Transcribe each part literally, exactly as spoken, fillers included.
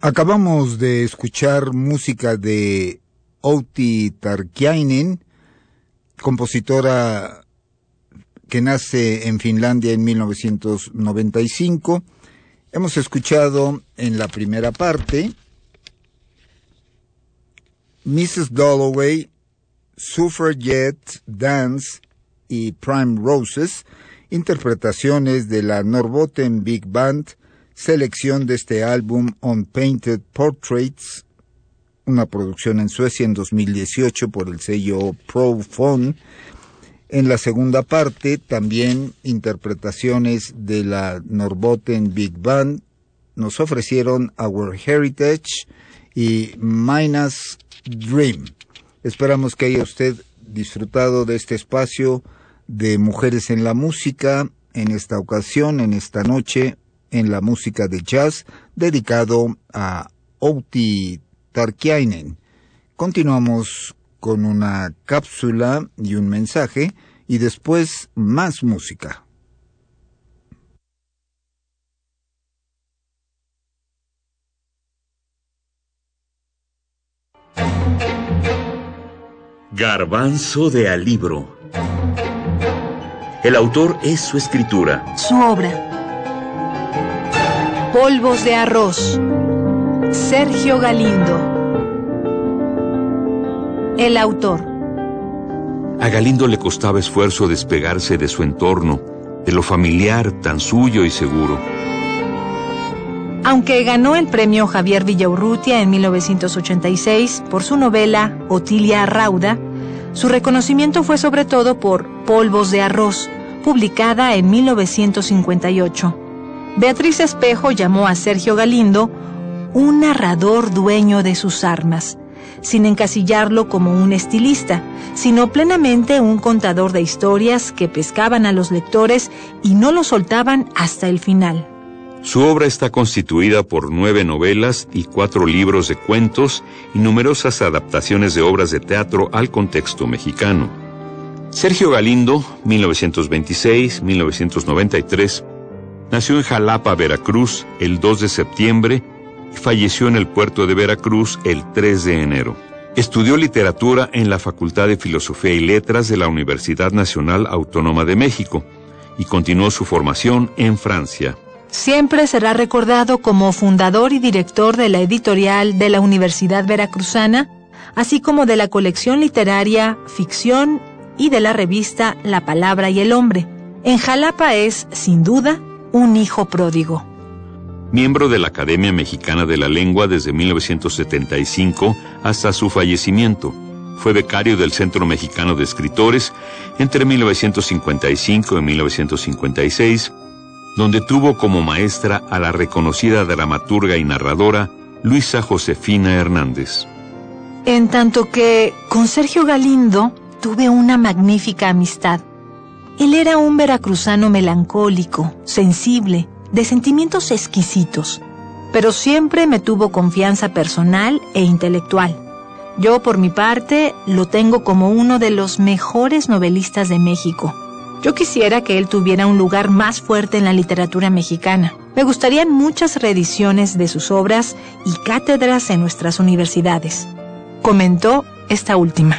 Acabamos de escuchar música de Outi Tarkiainen, compositora que nace en Finlandia en mil novecientos noventa y cinco. Hemos escuchado en la primera parte missus Dalloway, Suffragette Dance y Prime Roses, interpretaciones de la Norrbotten Big Band, selección de este álbum Unpainted Portraits, una producción en Suecia en dos mil dieciocho por el sello Prophone. En la segunda parte, también interpretaciones de la Norrbotten Big Band. Nos ofrecieron Our Heritage y Minas Dream. Esperamos que haya usted disfrutado de este espacio de Mujeres en la Música, en esta ocasión, en esta noche, en la música de jazz, dedicado a Outi Tarkiainen. Continuamos con una cápsula y un mensaje, y después más música. Garbanzo de Alibro. El autor es su escritura. Su obra. Polvos de arroz. Sergio Galindo. El autor. A Galindo le costaba esfuerzo despegarse de su entorno, de lo familiar, tan suyo y seguro. Aunque ganó el premio Javier Villaurrutia en mil novecientos ochenta y seis por su novela Otilia Rauda, su reconocimiento fue sobre todo por Polvos de arroz, publicada en mil novecientos cincuenta y ocho. Beatriz Espejo llamó a Sergio Galindo un narrador dueño de sus armas, sin encasillarlo como un estilista, sino plenamente un contador de historias que pescaban a los lectores y no lo soltaban hasta el final. Su obra está constituida por nueve novelas y cuatro libros de cuentos y numerosas adaptaciones de obras de teatro al contexto mexicano. Sergio Galindo, mil novecientos veintiséis a mil novecientos noventa y tres, nació en Jalapa, Veracruz, el dos de septiembre y falleció en el puerto de Veracruz el tres de enero. Estudió literatura en la Facultad de Filosofía y Letras de la Universidad Nacional Autónoma de México y continuó su formación en Francia. Siempre será recordado como fundador y director de la editorial de la Universidad Veracruzana, así como de la colección literaria Ficción y de la revista La Palabra y el Hombre. En Jalapa es, sin duda, un hijo pródigo. Miembro de la Academia Mexicana de la Lengua desde mil novecientos setenta y cinco hasta su fallecimiento. Fue becario del Centro Mexicano de Escritores entre mil novecientos cincuenta y cinco y mil novecientos cincuenta y seis, donde tuvo como maestra a la reconocida dramaturga y narradora Luisa Josefina Hernández. En tanto que con Sergio Galindo tuve una magnífica amistad. Él era un veracruzano melancólico, sensible, de sentimientos exquisitos, pero siempre me tuvo confianza personal e intelectual. Yo, por mi parte, lo tengo como uno de los mejores novelistas de México. Yo quisiera que él tuviera un lugar más fuerte en la literatura mexicana. Me gustarían muchas reediciones de sus obras y cátedras en nuestras universidades. Comentó esta última.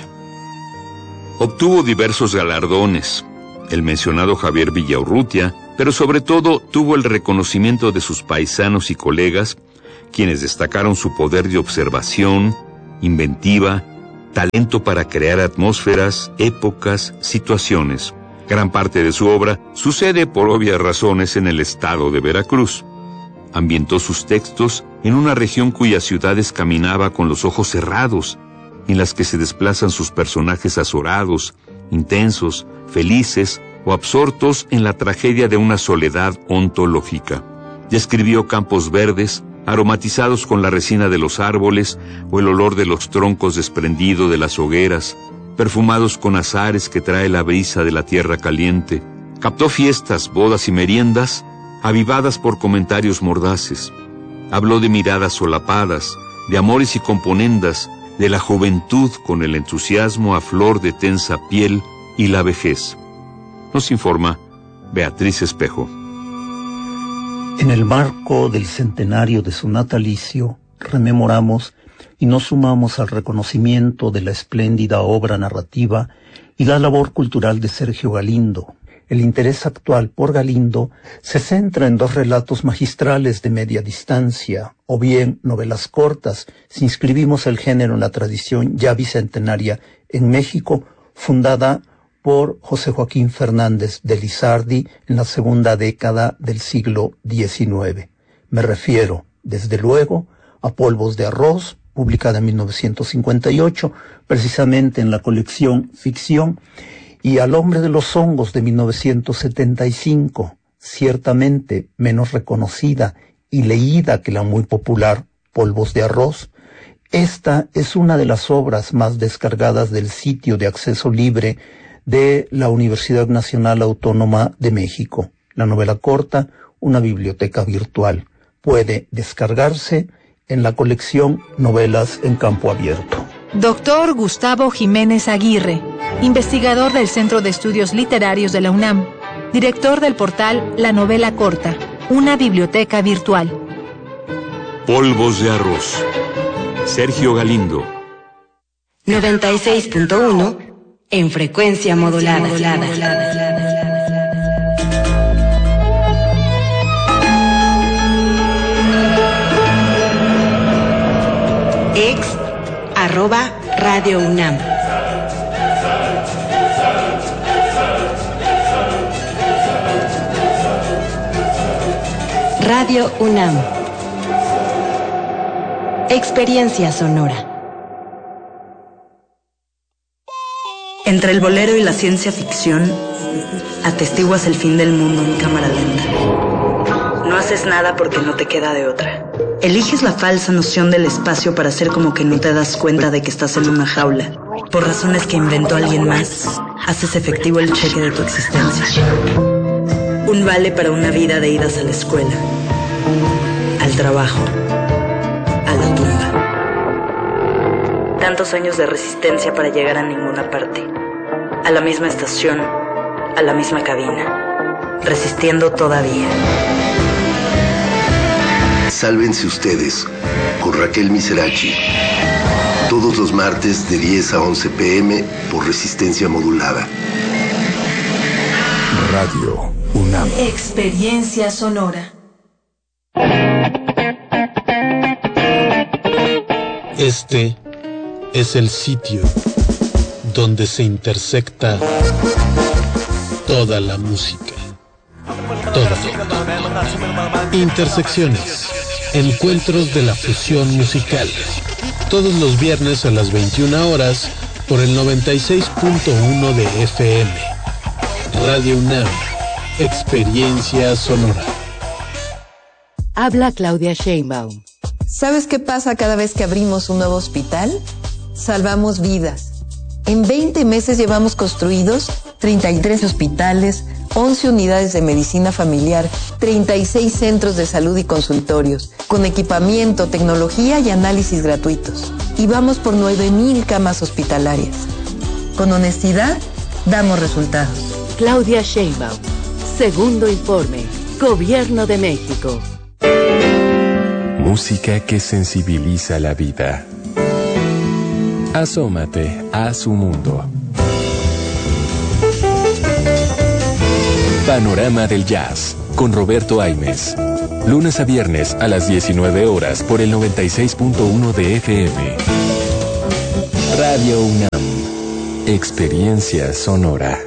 Obtuvo diversos galardones, el mencionado Javier Villaurrutia, pero sobre todo tuvo el reconocimiento de sus paisanos y colegas, quienes destacaron su poder de observación, inventiva, talento para crear atmósferas, épocas, situaciones. Gran parte de su obra sucede por obvias razones en el estado de Veracruz. Ambientó sus textos en una región cuyas ciudades caminaba con los ojos cerrados, en las que se desplazan sus personajes azorados, intensos, felices o absortos en la tragedia de una soledad ontológica. Describió campos verdes, aromatizados con la resina de los árboles o el olor de los troncos desprendido de las hogueras, perfumados con azares que trae la brisa de la tierra caliente. Captó fiestas, bodas y meriendas, avivadas por comentarios mordaces. Habló de miradas solapadas, de amores y componendas, de la juventud con el entusiasmo a flor de tensa piel y la vejez. Nos informa Beatriz Espejo. En el marco del centenario de su natalicio, rememoramos y nos sumamos al reconocimiento de la espléndida obra narrativa y la labor cultural de Sergio Galindo. El interés actual por Galindo se centra en dos relatos magistrales de media distancia, o bien novelas cortas, si inscribimos el género en la tradición ya bicentenaria en México, fundada por José Joaquín Fernández de Lizardi en la segunda década del siglo diecinueve. Me refiero, desde luego, a Polvos de Arroz, publicada en mil novecientos cincuenta y ocho, precisamente en la colección Ficción, y Al Hombre de los Hongos de mil novecientos setenta y cinco, ciertamente menos reconocida y leída que la muy popular Polvos de Arroz. Esta es una de las obras más descargadas del sitio de acceso libre de la Universidad Nacional Autónoma de México. La novela corta, una biblioteca virtual. Puede descargarse en la colección Novelas en Campo Abierto. Doctor Gustavo Jiménez Aguirre, investigador del Centro de Estudios Literarios de la UNAM, director del portal La Novela Corta, una biblioteca virtual. Polvos de Arroz. Sergio Galindo. noventa y seis punto uno en frecuencia modulada. Ex arroba Radio UNAM. Radio UNAM. Experiencia sonora. Entre el bolero y la ciencia ficción, atestiguas el fin del mundo en cámara lenta. No haces nada porque no te queda de otra. Eliges la falsa noción del espacio para hacer como que no te das cuenta de que estás en una jaula. Por razones que inventó alguien más, haces efectivo el cheque de tu existencia. Un vale para una vida de idas a la escuela, al trabajo, a la tumba. Tantos años de resistencia para llegar a ninguna parte. A la misma estación, a la misma cabina. Resistiendo todavía. Sálvense ustedes, con Raquel Miserachi. Todos los martes de diez a once pm por resistencia modulada. Radio UNAM. Experiencia sonora. Este es el sitio donde se intersecta toda la música. Toda. Intersecciones. Encuentros de la fusión musical. Todos los viernes a las veintiuna horas por el noventa y seis punto uno de F M. Radio UNAM. Experiencia sonora. Habla Claudia Sheinbaum. ¿Sabes qué pasa cada vez que abrimos un nuevo hospital? Salvamos vidas. En veinte meses llevamos construidos treinta y tres hospitales, once unidades de medicina familiar, treinta y seis centros de salud y consultorios, con equipamiento, tecnología y análisis gratuitos. Y vamos por nueve mil camas hospitalarias. Con honestidad, damos resultados. Claudia Sheinbaum. Segundo informe. Gobierno de México. Música que sensibiliza la vida. Asómate a su mundo. Panorama del Jazz, con Roberto Aimes. Lunes a viernes a las diecinueve horas por el noventa y seis punto uno de F M. Radio UNAM. Experiencia sonora.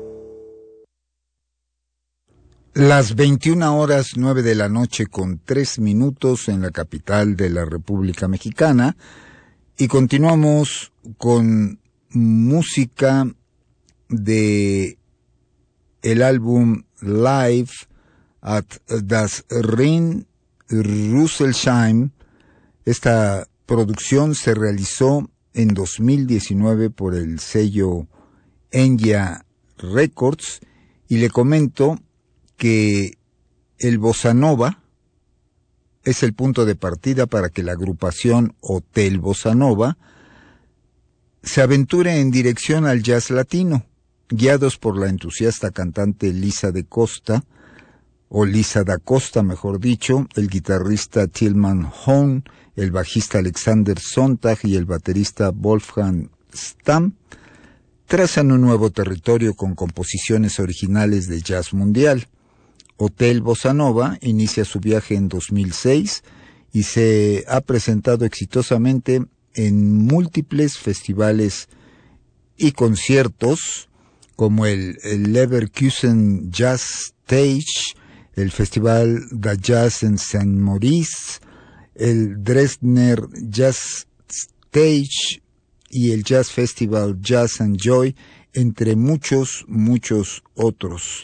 Las veintiuna horas nueve de la noche con tres minutos en la capital de la República Mexicana, y continuamos con música de el álbum Live at das Rhein Rüsselsheim. Esta producción se realizó en dos mil diecinueve por el sello Enya Records, y le comento que el bossa nova es el punto de partida para que la agrupación Hotel Bossa Nova se aventure en dirección al jazz latino, guiados por la entusiasta cantante Lisa de Costa, o Lisa da Costa, mejor dicho, el guitarrista Tilman Horn, el bajista Alexander Sonntag y el baterista Wolfgang Stamm, trazan un nuevo territorio con composiciones originales de jazz mundial. Hotel Bossa Nova inicia su viaje en dos mil seis y se ha presentado exitosamente en múltiples festivales y conciertos como el, el Leverkusen Jazz Stage, el Festival de Jazz en Saint Maurice, el Dresdner Jazz Stage y el Jazz Festival Jazz and Joy, entre muchos, muchos otros.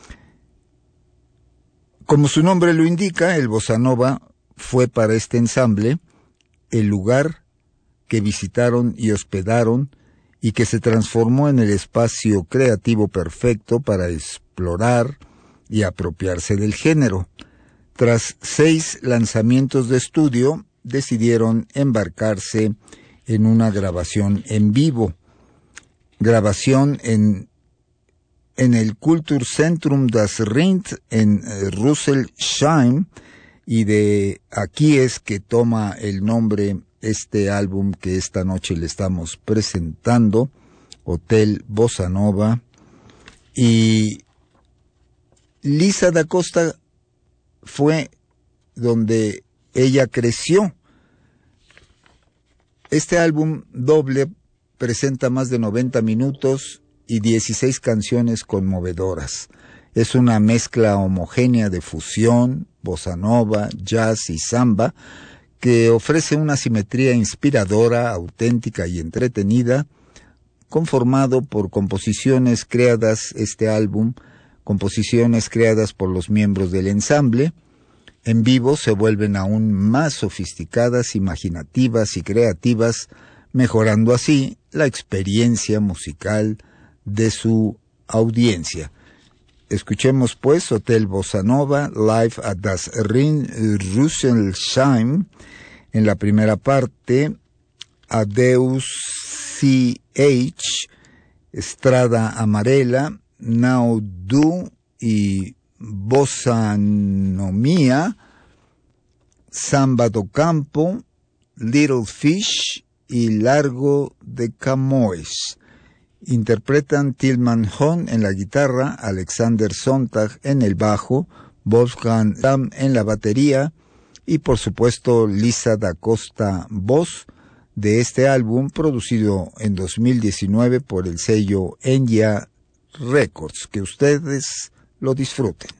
Como su nombre lo indica, el Bossa Nova fue para este ensamble el lugar que visitaron y hospedaron y que se transformó en el espacio creativo perfecto para explorar y apropiarse del género. Tras seis lanzamientos de estudio, decidieron embarcarse en una grabación en vivo. Grabación en, en el Kulturzentrum das Rind en eh, Rüsselsheim, y de aquí es que toma el nombre este álbum que esta noche le estamos presentando, Hotel Bossa Nova. Y Lisa da Costa fue donde ella creció. Este álbum doble presenta más de noventa minutos y dieciséis canciones conmovedoras. Es una mezcla homogénea de fusión, bossa nova, jazz y samba, que ofrece una simetría inspiradora, auténtica y entretenida, conformado por composiciones creadas, este álbum, composiciones creadas por los miembros del ensamble. En vivo se vuelven aún más sofisticadas, imaginativas y creativas, mejorando así la experiencia musical de su audiencia. Escuchemos pues Hotel Bossa Nova, Live at das Ring Rüsselsheim. En la primera parte, Adeus C H, Strada Amarela, Now Do y Bossa Nomia, Samba do Campo, Little Fish y Largo de Camões. Interpretan Tilman Horn en la guitarra, Alexander Sonntag en el bajo, Wolfgang Stamm en la batería y por supuesto Lisa da Costa voz, de este álbum producido en dos mil diecinueve por el sello Enya Records. Que ustedes lo disfruten.